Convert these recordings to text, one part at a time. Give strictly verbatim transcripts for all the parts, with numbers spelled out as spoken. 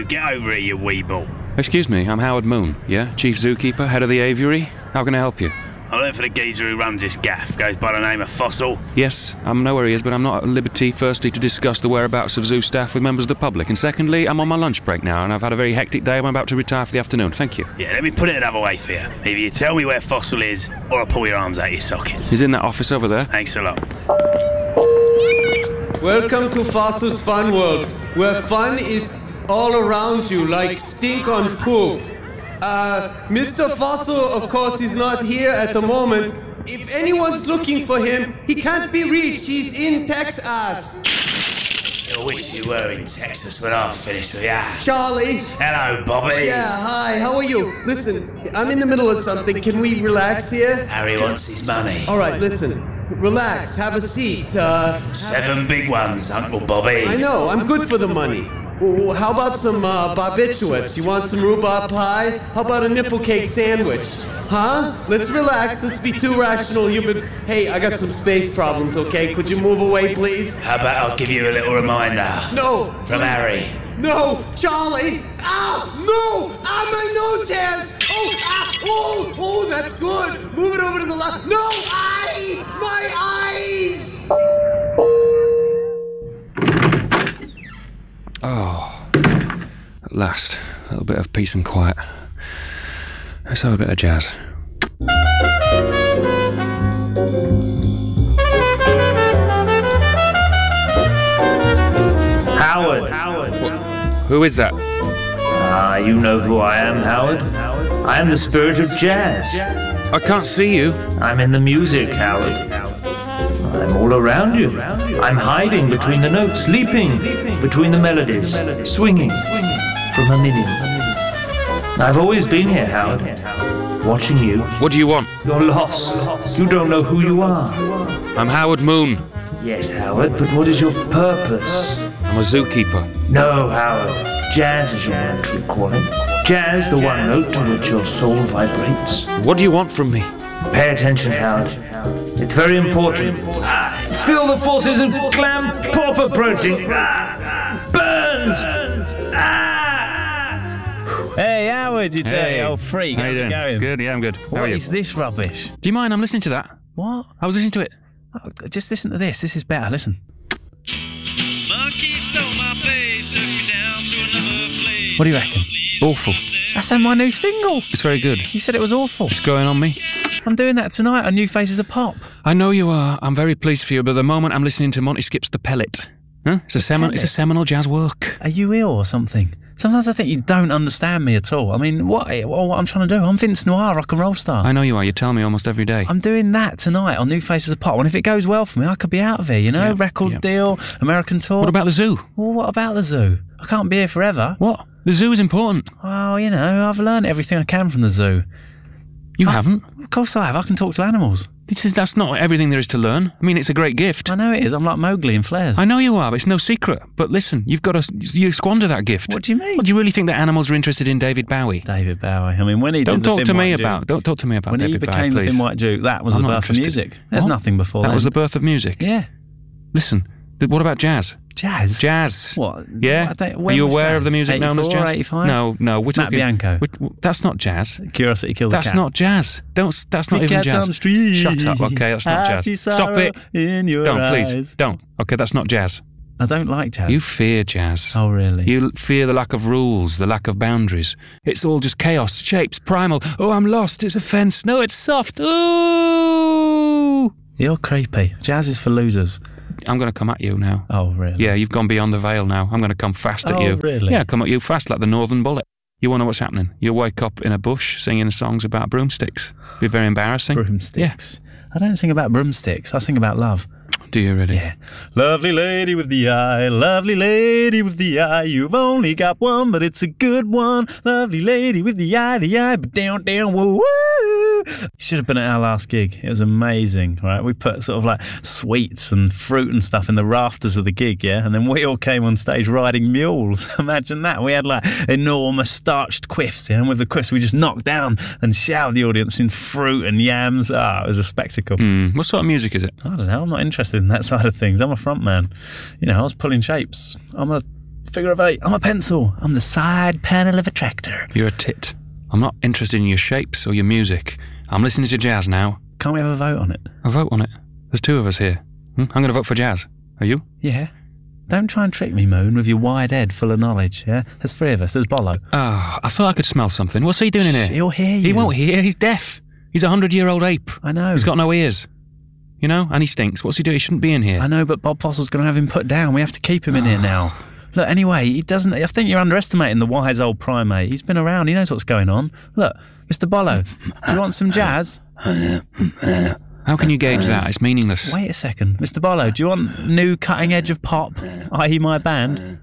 you. Get over here, you weeble. Excuse me, I'm Howard Moon, yeah? Chief Zookeeper, head of the aviary. How can I help you? I'm looking for the geezer who runs this gaff. Goes by the name of Fossil. Yes, I know where he is, but I'm not at liberty, firstly, to discuss the whereabouts of zoo staff with members of the public, and secondly, I'm on my lunch break now, and I've had a very hectic day. I'm about to retire for the afternoon. Thank you. Yeah, let me put it another way for you. Either you tell me where Fossil is, or I'll pull your arms out your sockets. He's in that office over there. Thanks a lot. Welcome to Fossil's Fun World, where fun is all around you, like stink on poop. Uh, Mister Fossil, of course, is not here at the moment. If anyone's looking for him, he can't be reached. He's in Texas. I wish you were in Texas when I'm finished with ya. Charlie. Hello, Bobby. Yeah, hi, how are you? Listen, I'm in the middle of something. Can we relax here? Harry wants his money. All right, listen. Relax, have a seat. Uh, Seven big ones, Uncle Bobby. I know, I'm good for the money. Well, how about some uh, barbiturates? You want some rhubarb pie? How about a nipple cake sandwich? Huh? Let's relax. Let's be two rational human... Hey, I got some space problems, okay? Could you move away, please? How about I'll give you a little reminder? No! From please. Harry. No! Charlie! Ah! No! Ah, my nose hairs! Oh! Ah! Oh! Oh, that's good! Move it over to the left. No! Eye! My eyes! Oh, at last, a little bit of peace and quiet. Let's have a bit of jazz. Howard. Howard. Who is that? Ah, you know who I am, Howard. I am the spirit of jazz. I can't see you. I'm in the music, Howard. I'm all around you. I'm hiding between the notes, leaping between the melodies, swinging from a million. I've always been here, Howard, watching you. What do you want? You're lost. You don't know who you are. I'm Howard Moon. Yes, Howard, but what is your purpose? I'm a zookeeper. No, Howard. Jazz is your one-true calling. Jazz, the one note to which your soul vibrates. What do you want from me? Pay attention, Howard. It's very important. Ah, feel the forces of clam pop approaching. Ah, burns! Ah! Hey, Howard, you Hey. doing? Old freak, How how's you it doing? going? Good, yeah, I'm good. How What are you? is this rubbish? Do you mind? I'm listening to that. What? I was listening to it. Oh, just listen to this. This is better. Listen. Monkey stole my face, took me down to another place. What do you reckon? Awful. That's on my new single. It's very good. You said it was awful. It's growing on me. I'm doing that tonight on New Faces of Pop. I know you are. I'm very pleased for you, but at the moment I'm listening to Monty Skip's The Pellet. Huh? It's a seminal. It's a seminal jazz work. Are you ill or something? Sometimes I think you don't understand me at all. I mean, what, what I'm trying to do? I'm Vince Noir, rock and roll star. I know you are. You tell me almost every day. I'm doing that tonight on New Faces of Pop, and if it goes well for me, I could be out of here, you know? Yeah, Record yeah. deal, American tour. What about the zoo? Well, what about the zoo? I can't be here forever. What? The zoo is important. Well, you know, I've learned everything I can from the zoo. You I- haven't. Of course I have. I can talk to animals. This is, that's not everything there is to learn. I mean, it's a great gift. I know it is. I'm like Mowgli in Flares. I know you are, but it's no secret. But listen, you've got to you squander that gift. What do you mean? What, do you really think that animals are interested in David Bowie? David Bowie. I mean, when he Don't did the talk Thin to me White about. Duke, Don't talk to me about when David he Bowie, became the please. Thin White Duke, that was I'm the not birth of interested. music. There's What? nothing before That then. was the birth of music. Yeah. Listen, th- what about jazz? Jazz. Jazz. What? Yeah. What, I don't- Are when you was aware jazz? of the music known as eighty-four, jazz? eighty-five? No, no. We're Matt talking. Bianco. we're- that's not jazz. Curiosity killed the That's cat. not jazz. Don't. That's not Big even cats on the jazz. street. Shut up. Okay, that's not I jazz. see Stop sorrow it. in your Don't, eyes. please. Don't. Okay, that's not jazz. I don't like jazz. You fear jazz. Oh, really? You fear the lack of rules, the lack of boundaries. It's all just chaos, shapes, primal. Oh, I'm lost. It's a fence. No, it's soft. Ooh. You're creepy. Jazz is for losers. I'm going to come at you now. Oh, really? Yeah, you've gone beyond the veil now. I'm going to come fast at Oh, you. really? Yeah, come at you fast like the Northern Bullet. You want to know what's happening? You'll wake up in a bush singing songs about broomsticks. Be very embarrassing. Broomsticks. I don't sing about broomsticks. I sing about love. Do you really? Yeah. Lovely lady with the eye, lovely lady with the eye. You've only got one, but it's a good one. Lovely lady with the eye, the eye, but down, down, woo, woo. Should have been at our last gig. It was amazing, right? We put sort of like sweets and fruit and stuff in the rafters of the gig, yeah? And then we all came on stage riding mules. Imagine that. We had like enormous starched quiffs, yeah? And with the quiffs, we just knocked down and showered the audience in fruit and yams. Ah, it was a spectacle. Mm. What sort of music is it? I don't know. I'm not interested in that side of things. I'm a front man. You know, I was pulling shapes. I'm a figure of eight. I'm a pencil. I'm the side panel of a tractor. You're a tit. I'm not interested in your shapes or your music. I'm listening to jazz now. Can't we have a vote on it? A vote on it? There's two of us here. Hmm? I'm going to vote for jazz. Are you? Yeah. Don't try and trick me, Moon, with your wide head full of knowledge, yeah? There's three of us. There's Bollo. Ah, I thought I could smell something. What's he doing in here? He'll hear you. He won't hear. He's deaf. He's a hundred-year-old ape. I know. He's got no ears. You know? And he stinks. What's he doing? He shouldn't be in here. I know, but Bob Fossil's going to have him put down. We have to keep him in here now. Look, anyway, he doesn't... I think you're underestimating the wise old primate. He's been around. He knows what's going on. Look, Mister Bollo, do you want some jazz? How can you gauge that? It's meaningless. Wait a second. Mister Bollo, do you want new cutting edge of pop, that is my band?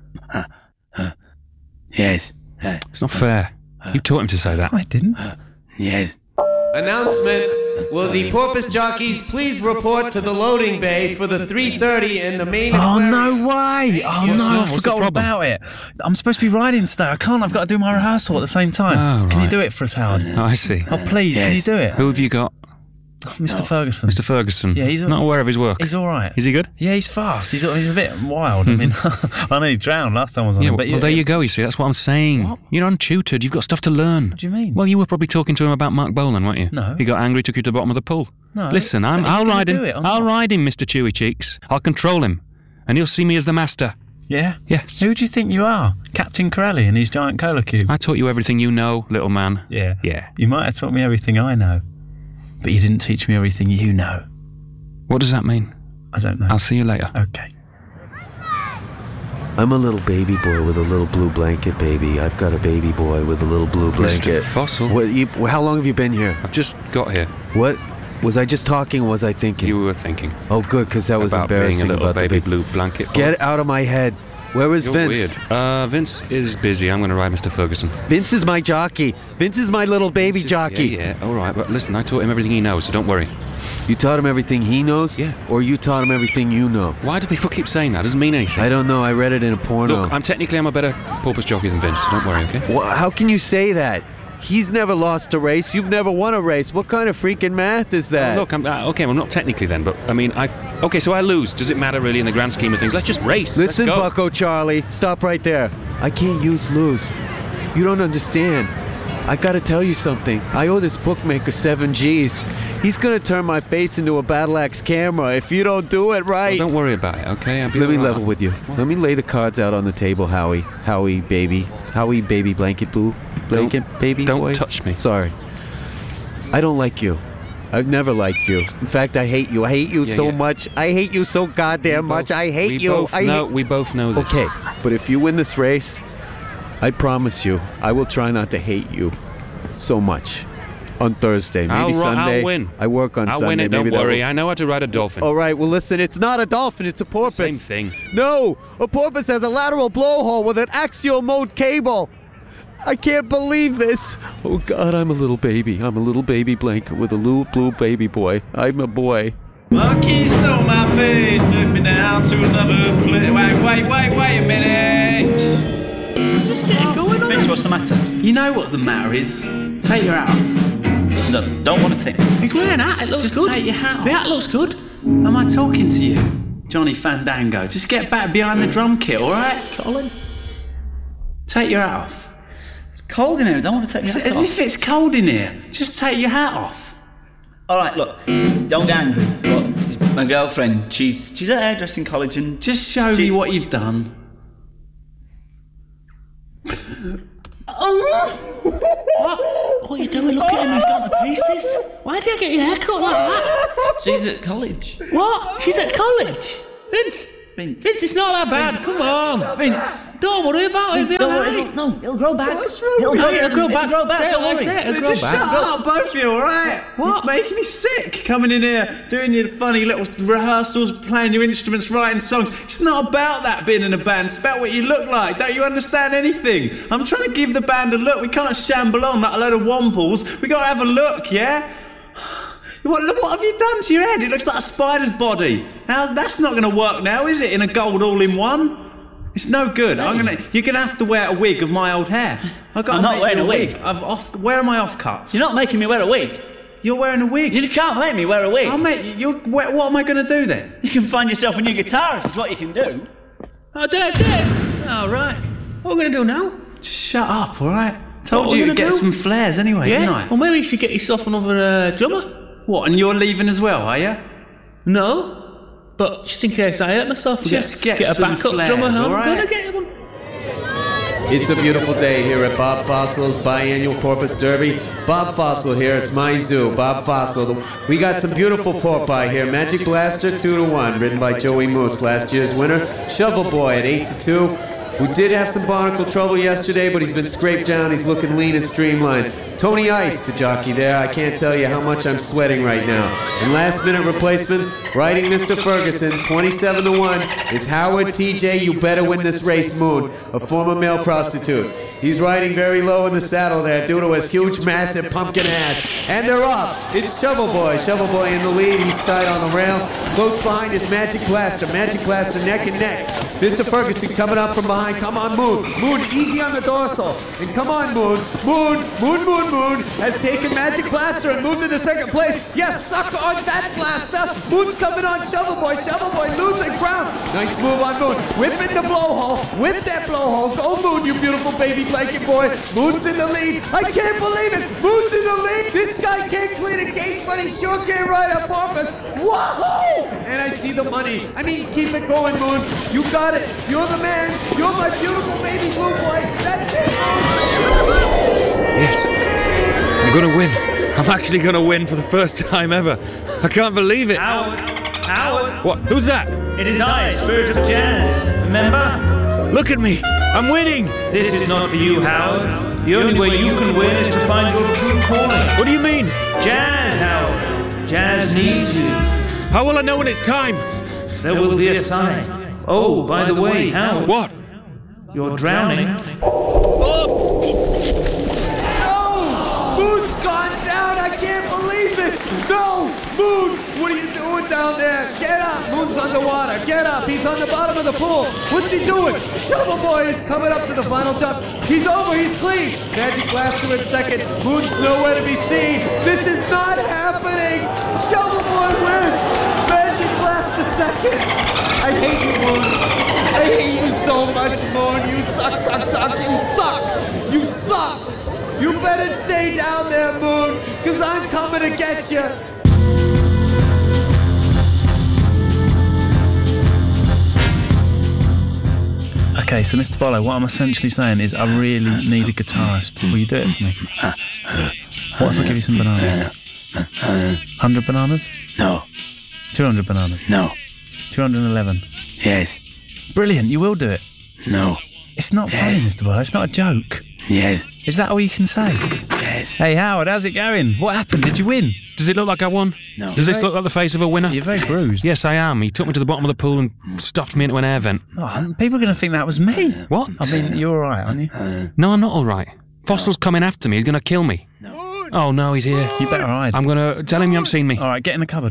Yes. It's not fair. You taught him to say that. I didn't. Yes. Announcement. Will the porpoise jockeys please report to the loading bay for the three thirty in the main Oh, aquarium? no way. Oh, you. no, I What's the forgot all problem? about it. I'm supposed to be riding today. I can't. I've got to do my rehearsal at the same time. Oh, Can you right. do it for us, Howard? Oh, I see. Oh, please, can you do it? Who have you got? Mister Ferguson. Mister Ferguson. Yeah, he's a- not aware of his work. He's all right. Is he good? Yeah, he's fast. He's, he's a bit wild. I mean, I nearly drowned last time I was on Yeah, him. well, But well, there you go, you see. That's what I'm saying. What? You're untutored. You've got stuff to learn. What do you mean? Well, you were probably talking to him about Mark Bolan, weren't you? No. He got angry, took you to the bottom of the pool. No. Listen, I'm, But he's I'll gonna ride do him. it or I'll not? ride him, Mister Chewy Cheeks. I'll control him. And he'll see me as the master. Yeah? Yes. Who do you think you are? Captain Corelli and his giant cola cube? I taught you everything you know, little man. Yeah. Yeah. You might have taught me everything I know. But you didn't teach me everything you know. What does that mean? I don't know. I'll see you later. Okay. I'm a little baby boy with a little blue blanket, baby. I've got a baby boy with a little blue Mister blanket. Fossil. What? You, how long have you been here? I've just got here. What? Was I just talking or was I thinking? You were thinking Oh, good, because that was about being a embarrassing little about the baby big... blue blanket. Get out of my head. Where is You're Vince? weird. Uh, Vince is busy. I'm going to ride Mister Ferguson. Vince is my jockey. Vince is my little baby Vince is- jockey. Yeah, yeah, all right. But listen, I taught him everything he knows, so don't worry. You taught him everything he knows? Yeah. Or you taught him everything you know? Why do people keep saying that? It doesn't mean anything. I don't know. I read it in a porno. Look, I'm technically I'm a better porpoise jockey than Vince, so don't worry, okay? Wha how can you say that? He's never lost a race. You've never won a race. What kind of freaking math is that? Look, I'm uh, okay. Well, not technically then, but I mean, I've okay. So I lose. Does it matter really in the grand scheme of things? Let's just race. Listen, Let's go. Bucko Charlie, stop right there. I can't use lose. You don't understand. I gotta tell you something. I owe this bookmaker seven G's. He's gonna turn my face into a battle axe camera if you don't do it right. Well, don't worry about it, okay? I'll be Let me all right. level with you. Let me lay the cards out on the table, Howie. Howie, baby. Howie, baby, blanket boo. Blanket, baby don't boy. touch me. Sorry. I don't like you. I've never liked you. In fact, I hate you. I hate you Yeah, so yeah. much. I hate you so goddamn We much. both- I hate we you. Both I know, hate... we both know this. Okay, but if you win this race, I promise you, I will try not to hate you so much. On Thursday, maybe I'll, ri- Sunday. I'll win. I work on I'll Sunday. win it. Don't maybe that worry. will- I know how to ride a dolphin. All right, well, listen, it's not a dolphin, it's a porpoise. Same thing. No, a porpoise has a lateral blowhole with an axial mode cable. I can't believe this. Oh, God, I'm a little baby. I'm a little baby blanket with a little blue baby boy. I'm a boy. Monkey stole my face, took me down to another place. Wait, wait, wait, wait a minute. Just get it going on. Vince, what's the matter? You know what the matter is. Take your hat off. No, don't want to take it. He's wearing a hat. It looks Just good. take your hat off. The hat looks good. Am I talking to you, Johnny Fandango? Just get back behind the drum kit, all right? Colin? Take your hat off. It's cold in here. I don't want to take my As, hat as off. if it's cold in here. Just take your hat off. All right, look, don't get angry. Look, my girlfriend, she's she's at hairdressing college and Just show she- me what you've done. What? What are you doing? Look at him. He's gone to pieces. Why did you get your hair cut like that? she's at college. What? She's at college. Vince, Vince, Vince, it's not that bad. Come on. Vince. Don't worry about it. It'll be Don't all worry, right. it'll, no, it'll grow back. What's wrong it'll with grow, you? It'll grow it'll back. grow back. Yeah, Don't that's worry. it. It'll grow Just back. shut up, both of you, alright? What? You're making me sick. Coming in here, doing your funny little rehearsals, playing your instruments, writing songs. It's not about that being in a band. It's about what you look like. Don't you understand anything? I'm trying to give the band a look. We can't shamble on like a load of wamples. We gotta have a look, yeah? What, what have you done to your head? It looks like a spider's body. How's, that's not gonna work now, is it? In a gold all-in-one? It's no good. I'm gonna. You're gonna have to wear a wig of my old hair. I've got I'm to not make wearing you a wig. I've off. Where are my offcuts? You're not making me wear a wig. You're wearing a wig. You can't make me wear a wig. I'll make you. You're, what, what am I gonna do then? You can find yourself a new guitarist. Is what you can do. Oh, Dave, Dave. All right. What are we going to do now? Just shut up, all right? Told What are we you to gonna get do? some flares anyway, Yeah? didn't I? Well, maybe you should get yourself another uh, drummer. What, and you're leaving as well, are you? No, but just in case I hurt myself, we Just get get a some backup flares, drummer. I'm all right? gonna get one. It's a beautiful day here at Bob Fossil's biannual Porpoise Derby. Bob Fossil here, it's my zoo, Bob Fossil. We got some beautiful pork pie here. Magic Blaster, two to one, ridden by Joey Moose, last year's winner. Shovel Boy at eight to two, who did have some barnacle trouble yesterday, but he's been scraped down, he's looking lean and streamlined. Tony Ice, the jockey there, I can't tell you how much I'm sweating right now. And last minute replacement, riding Mister Ferguson, twenty-seven to one, is Howard T J, you better win this race, Moon, a former male prostitute. He's riding very low in the saddle there due to his huge, massive pumpkin ass. And they're off. It's Shovel Boy. Shovel Boy in the lead. He's tied on the rail. Close behind is Magic Blaster. Magic Blaster neck and neck. Mister Ferguson coming up from behind. Come on, Moon. Moon, easy on the dorsal. And come on, Moon. Moon, Moon, Moon, Moon has taken Magic Blaster and moved into second place. Yes, suck on that Blaster. Moon's coming on Shovel Boy. Shovel Boy losing ground. Nice move on Moon. Whip in the blowhole. Whip that blowhole. Go, Moon, you beautiful baby blanket boy. Moon's in the lead. I can't believe it. Moon's in the lead. This guy can't clean a gauge, but he sure can ride a porpoise. Whoa! And I see the money. I mean, keep it going, Moon. You got it. You're the man. You're my beautiful baby blue boy. That's it, Moon. Yes. I'm gonna win. I'm actually gonna win for the first time ever. I can't believe it. Howard! Howard! What? Who's that? It is I, Spirit of Jazz. Remember? Look at me. I'm winning. This is not for you, Howard. The only way you can win is to find your true calling. What do you mean? Jazz, Howard. Jazz needs you. How will I know when it's time? There will be a sign. Oh, by the way, Howard. What? You're drowning. No! Moon's gone down! I can't believe this! No! Moon! What are you doing down there? Get up! Moon's underwater. Get up! He's on the bottom of the pool. What's he doing? Shovel Boy is coming up to the final jump. He's over. He's clean. Magic Blaster in second. Moon's nowhere to be seen. This is not happening. Shovel Boy wins. Magic Blaster second. I hate you, Moon. I hate you so much, Moon. You suck, suck, suck. You suck. You suck. You better stay down there, Moon, because I'm coming to get you. Okay, so Mister Barlow, what I'm essentially saying is I really need a guitarist. Will you do it for me? What if I give you some bananas? one hundred bananas? No. two hundred bananas? No. two hundred eleven? Yes. Brilliant, you will do it. No. It's not funny, Yes. Mister Barlow, it's not a joke. Yes. Is that all you can say? Yes. Hey, Howard, how's it going? What happened? Did you win? Does it look like I won? No. Does this look like the face of a winner? You're very bruised. Yes, I am. He took me to the bottom of the pool and stuffed me into an air vent. Oh, people are going to think that was me. What? I mean, you're all right, aren't you? No, I'm not all right. Fossil's coming after me. He's going to kill me. No. Oh, no, he's here. You better hide. I'm going to tell him you haven't seen me. All right, get in the cupboard.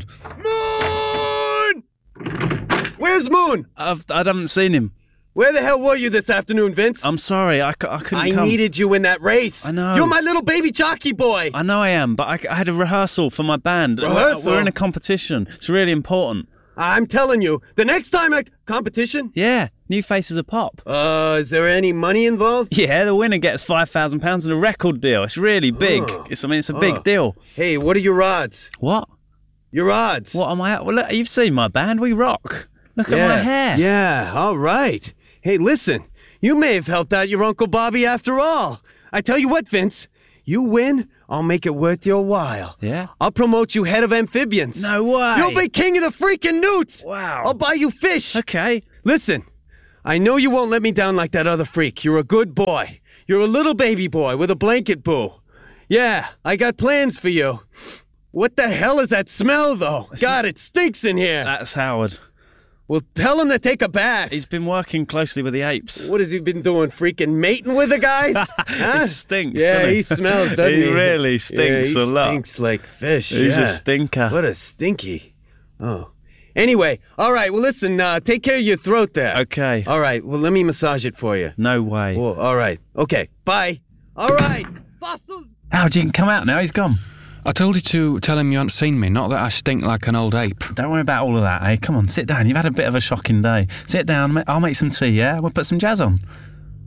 Moon! Where's Moon? I've, I haven't seen him. Where the hell were you this afternoon, Vince? I'm sorry, I, c- I couldn't I come. needed you in that race. I know. You're my little baby jockey boy. I know I am, but I, I had a rehearsal for my band. Rehearsal? We're, we're in a competition. It's really important. I'm telling you, the next time I... Competition? Yeah, New Faces of Pop. Uh, is there any money involved? Yeah, the winner gets five thousand pounds and a record deal. It's really big. Oh. It's, I mean, it's a big Oh. deal. Hey, what are your odds? What? Your odds? What am I at? Well, look, you've seen my band. We rock. Look yeah. at my hair. Yeah, all right. Hey, listen, you may have helped out your Uncle Bobby after all. I tell you what, Vince, you win, I'll make it worth your while. Yeah? I'll promote you head of amphibians. No way. You'll be king of the freaking newts. Wow. I'll buy you fish. Okay. Listen, I know you won't let me down like that other freak. You're a good boy. You're a little baby boy with a blanket boo. Yeah, I got plans for you. What the hell is that smell, though? God, it stinks in here. That's Howard. Well, tell him to take a bath. He's been working closely with the apes. What has he been doing? Freaking mating with the guys? Huh? He stinks, Yeah, doesn't he? he smells, doesn't he? He really stinks yeah, he a lot. stinks like fish. He's yeah. a stinker. What a stinky. Oh. Anyway, all right, well, listen, uh, take care of your throat there. Okay. All right, well, let me massage it for you. No way. Oh, all right. Okay, bye. All right. Fossils. Howard, you can come out now. He's gone. I told you to tell him you hadn't seen me, not that I stink like an old ape. Don't worry about all of that, eh? Come on, sit down. You've had a bit of a shocking day. Sit down. ma- I'll make some tea, yeah? We'll put some jazz on. What?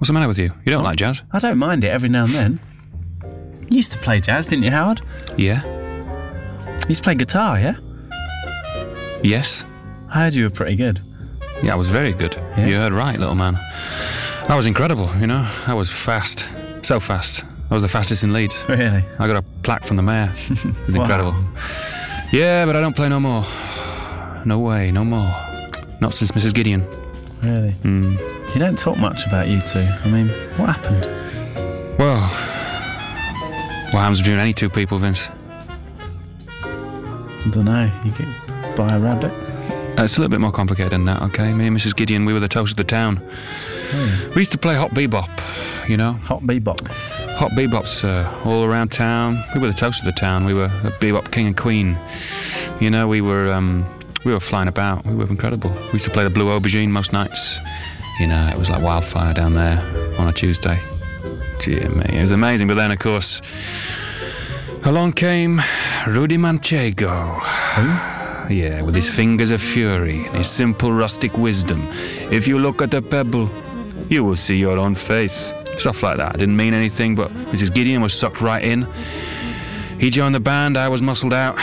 What's the matter with you? You don't like jazz? I don't mind it every now and then. You used to play jazz, didn't you, Howard? Yeah. You used to play guitar, yeah? Yes. I heard you were pretty good. Yeah, I was very good. Yeah? You heard right, little man. I was incredible, you know. I was fast. So fast. I was the fastest in Leeds. Really? I got a plaque from the mayor. It was Wow. incredible. Yeah, but I don't play no more. No way, no more. Not since Missus Gideon. Really? Mm. You don't talk much about you two. I mean, what happened? Well, what happens between any two people, Vince? I don't know. You get buy a rabbit? Uh, it's a little bit more complicated than that, okay? Me and Missus Gideon, we were the toast of the town. Oh. We used to play hot bebop, you know? Hot bebop. Hot bebops uh, all around town. We were the toast of the town. We were the bebop king and queen. You know, we were um, we were flying about. We were incredible. We used to play the Blue Aubergine most nights. You know, it was like wildfire down there on a Tuesday. Gee, mate, it was amazing. But then, of course, along came Rudy Manchego. Who? Yeah, with his fingers of fury and his simple rustic wisdom. If you look at a pebble, you will see your own face. Stuff like that. Didn't mean anything, but Missus Gideon was sucked right in. He joined the band, I was muscled out.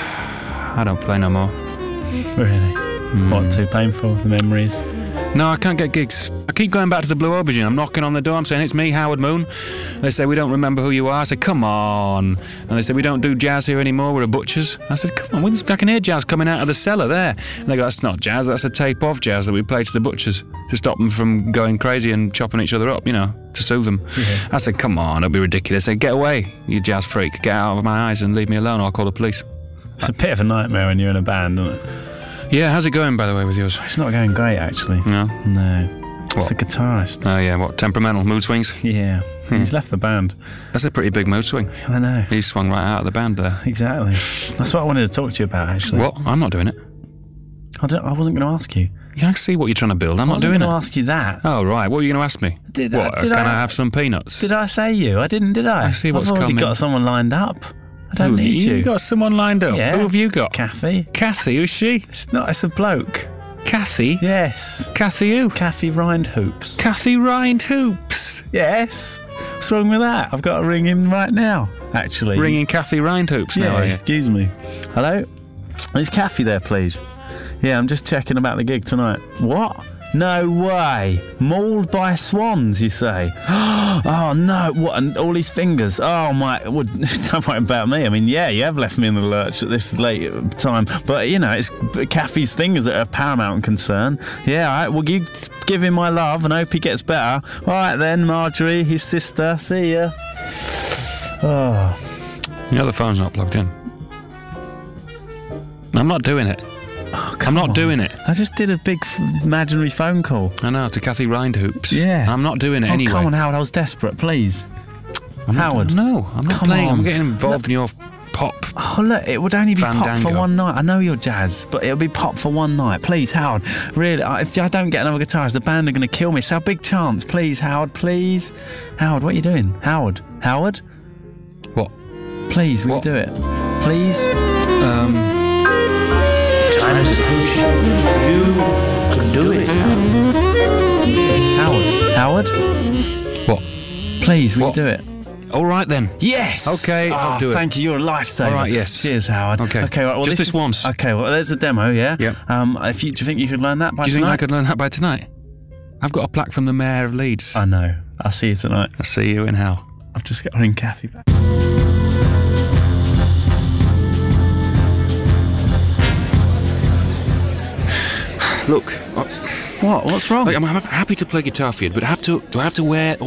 I don't play no more. Really? Mm. What, too painful, the memories? No, I can't get gigs. I keep going back to the Blue Aubergine. I'm knocking on the door, I'm saying, it's me, Howard Moon. They say, we don't remember who you are. I say, come on. And they say, we don't do jazz here anymore, we're a butcher's. I said, come on, I can hear jazz coming out of the cellar there. And they go, that's not jazz, that's a tape of jazz that we play to the butchers to stop them from going crazy and chopping each other up, you know, to soothe them. Yeah. I said, come on, don't be ridiculous. They say, get away, you jazz freak. Get out of my eyes and leave me alone or I'll call the police. It's a bit of a nightmare when you're in a band, isn't it? Yeah, how's it going, by the way, with yours? It's not going great, actually. No? No. It's What? a guitarist. Oh, yeah, what, temperamental mood swings? Yeah. Hmm. He's left the band. That's a pretty big mood swing. I know. He swung right out of the band there. Exactly. That's what I wanted to talk to you about, actually. What? I'm not doing it. I, don't, I wasn't going to ask you. You can see what you're trying to build. I'm I not doing it. I wasn't going to ask you that. Oh, right. What were you going to ask me? Did, what, uh, did can I, I have some peanuts? Did I say you? I didn't, did I? I see what's I've already coming. got someone lined up. I don't Who, need you. You got someone lined up? Yeah. Who have you got? Kathy. Kathy? Who's she? It's not, it's a bloke. Kathy? Yes. Kathy who? Kathy Rindhoops. Kathy Rindhoops? Yes. What's wrong with that? I've got to ring him right now, actually. Ringing Kathy Rindhoops yeah, now, are you? Excuse me. Hello? Is Kathy there, please? Yeah, I'm just checking about the gig tonight. What? No way. Mauled by swans, you say? Oh, no. What? And all his fingers? Oh, my. Well, don't worry about me. I mean, yeah, you have left me in the lurch at this late time. But, you know, it's Kathy's fingers that are of paramount concern. Yeah, all right. Well, you give him my love and hope he gets better. All right, then, Marjorie, his sister. See ya. Oh. You know the phone's not plugged in. I'm not doing it. Oh, I'm not on. doing it. I just did a big f- imaginary phone call. I know, to Kathy Rindhoops. Yeah. I'm not doing it oh, anyway. Come on, Howard, I was desperate, please. I'm not Howard. doing- no, I'm not Come playing. on. I'm getting involved Look. in your pop. Oh, look, it would only be pop for Fandango. one night. I know you're jazz, but it'll be pop for one night. Please, Howard. Really, I- if I don't get another guitarist, the band are going to kill me. It's our big chance. Please, Howard, please. Howard, what are you doing? Howard? Howard? What? Please, will What? you do it? Please? Um... Time has approached you. You can do it. Howard? Howard? What? Please, will What? you do it? All right, then. Yes. Okay, I'll Ah, do it. Thank you. You're a lifesaver. All right, yes. Cheers, Howard. Okay. Okay. Right, well, Just this is- once. Okay. Well, there's a demo. Yeah. Yep. Um. If you do you think you could learn that by Do you think tonight? I could learn that by tonight? I've got a plaque from the Mayor of Leeds. I know. I'll see you tonight. I'll see you in hell. I've just got to ring Kathy back. Look, What? What's wrong? look, I'm ha- happy to play guitar for you, but I have to. Do I have to wear